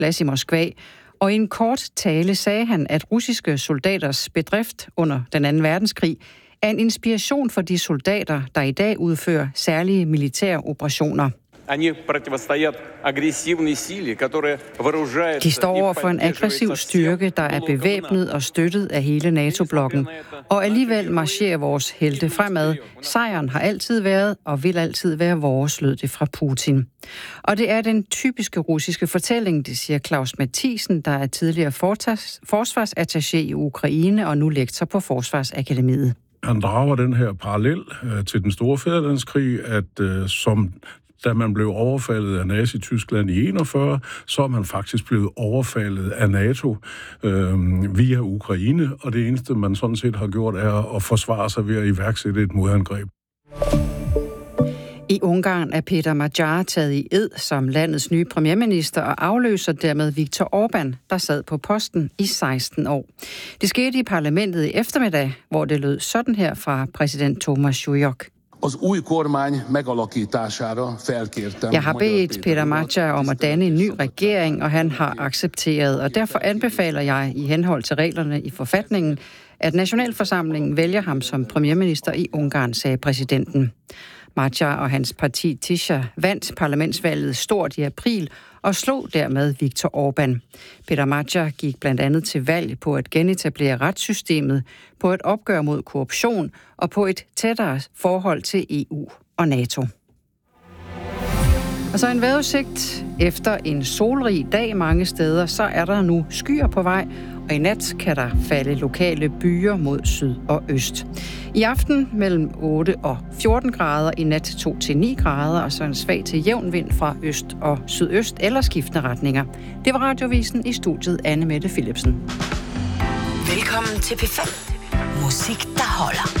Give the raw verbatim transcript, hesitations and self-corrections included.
plads i Moskva, og i en kort tale sagde han, at russiske soldaters bedrift under den anden verdenskrig er en inspiration for de soldater, der i dag udfører særlige militære operationer. De står over for en aggressiv styrke, der er bevæbnet og støttet af hele NATO-blokken. Og alligevel marcherer vores helte fremad. Sejren har altid været og vil altid være vores, lød det fra Putin. Og det er den typiske russiske fortælling, det siger Claus Mathisen, der er tidligere forsvarsattaché i Ukraine og nu lektor på Forsvarsakademiet. Han drager den her parallel øh, til den store fædrelandskrig, at øh, som da man blev overfaldet af Nazi-Tyskland i enogfyrre, så er man faktisk blevet overfaldet af NATO øh, via Ukraine, og det eneste, man sådan set har gjort, er at forsvare sig ved at iværksætte et modangreb. I Ungarn er Peter Magyar taget i ed som landets nye premierminister og afløser dermed Viktor Orbán, der sad på posten i seksten år. Det skete i parlamentet i eftermiddag, hvor det lød sådan her fra præsident Thomas Sujok. Jeg har bedt Peter Magyar om at danne en ny regering, og han har accepteret, og derfor anbefaler jeg i henhold til reglerne i forfatningen, at nationalforsamlingen vælger ham som premierminister i Ungarn, sagde præsidenten. Magyar og hans parti Tisza vandt parlamentsvalget stort i april og slog dermed Viktor Orbán. Peter Magyar gik blandt andet til valg på at genetablere retssystemet, på et opgør mod korruption og på et tættere forhold til E U og NATO. Og så en vejrudsigt. Efter en solrig dag mange steder, så er der nu skyer på vej, og i nat kan der falde lokale byer mod syd og øst. I aften mellem otte og fjorten grader, i nat to til ni grader, og så en svag til jævn vind fra øst og sydøst eller skiftende retninger. Det var Radiovisen, i studiet Anne Mette Philipsen. Velkommen til P fem. Musik, der holder.